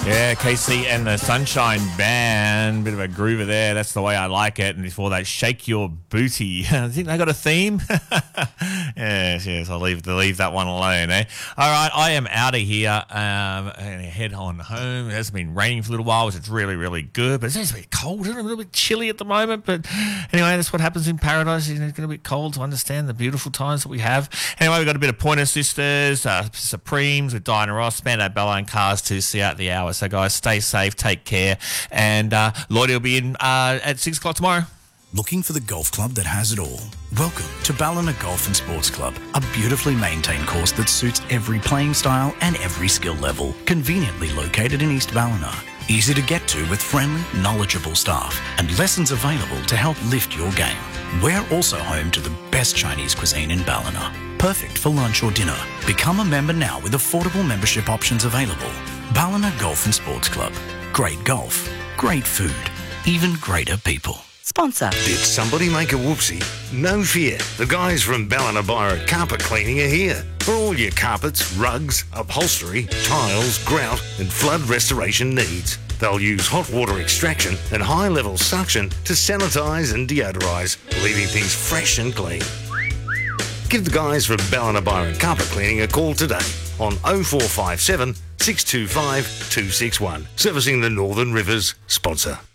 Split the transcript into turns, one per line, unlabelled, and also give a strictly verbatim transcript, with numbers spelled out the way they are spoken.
Yeah, K C and the Sunshine Band. Bit of a groover there. That's the way I like it. And before that, Shake Your Booty. I think they got a theme. yes, yes. I'll leave, leave that one alone, eh? All right, I am out of here. Um, and head on home. It hasn't been raining for a little while, which is really, really good. But it's a bit cold. It's a little bit chilly at the moment. But anyway, that's what happens in paradise. It's going to be cold to understand the beautiful times that we have. Anyway, we've got a bit of Pointer Sisters, uh, Supremes with Diana Ross, Spandau Ballet and Cars to see out the hour. So, guys, stay safe, take care, and uh, Lloydie will be in uh, at six o'clock tomorrow.
Looking for the golf club that has it all? Welcome to Ballina Golf and Sports Club, a beautifully maintained course that suits every playing style and every skill level. Conveniently located in East Ballina. Easy to get to with friendly, knowledgeable staff and lessons available to help lift your game. We're also home to the best Chinese cuisine in Ballina. Perfect for lunch or dinner. Become a member now with affordable membership options available. Ballina Golf and Sports Club. Great golf, great food, even greater people.
Sponsor.
Did somebody make a whoopsie? No fear. The guys from Ballina Biro Carpet Cleaning are here. For all your carpets, rugs, upholstery, tiles, grout and flood restoration needs. They'll use hot water extraction and high-level suction to sanitise and deodorise, leaving things fresh and clean. Give the guys from Ballina Biro Carpet Cleaning a call today on oh four five seven, six two five, two six one. Servicing the Northern Rivers sponsor.